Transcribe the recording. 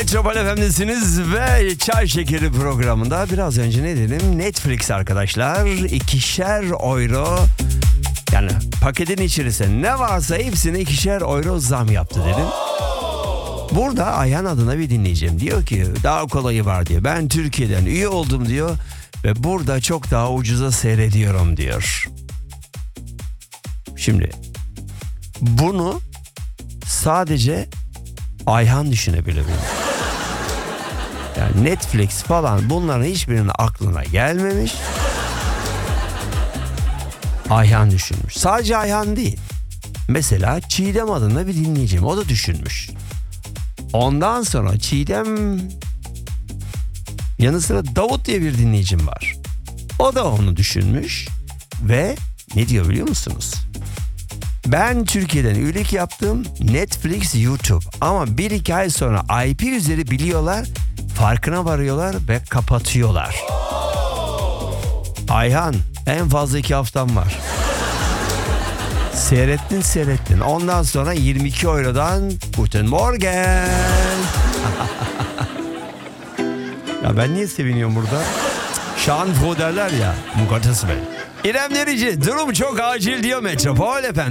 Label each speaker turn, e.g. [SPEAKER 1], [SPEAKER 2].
[SPEAKER 1] Metropol FM'desiniz ve Çay Şekeri programında biraz önce ne dedim? Netflix arkadaşlar 2'şer euro, yani paketin içerisinde ne varsa hepsine 2'şer euro zam yaptı dedim. Burada Ayhan adına bir dinleyeceğim. Diyor ki daha kolayı var diyor. Ben Türkiye'den üye oldum diyor ve burada çok daha ucuza seyrediyorum diyor. Şimdi bunu sadece Ayhan düşünebilir. Yani Netflix falan bunların hiçbirinin aklına gelmemiş. Ayhan düşünmüş. Sadece Ayhan değil. Mesela Çiğdem adında bir dinleyicim. O da düşünmüş. Ondan sonra Çiğdem yanı sıra Davut diye bir dinleyicim var. O da onu düşünmüş. Ve ne diyor biliyor musunuz? Ben Türkiye'den üyelik yaptım, Netflix, YouTube, ama 1-2 ay sonra IP üzeri biliyorlar, farkına varıyorlar ve kapatıyorlar. Ayhan, en fazla 2 haftam var. Seyrettin. Ondan sonra 22 eurodan Guten Morgen. Ya ben niye seviniyorum burada? Şanfo derler ya. Mukatas Bey. İrem Derici, durum çok acil diyor Metropol efendim.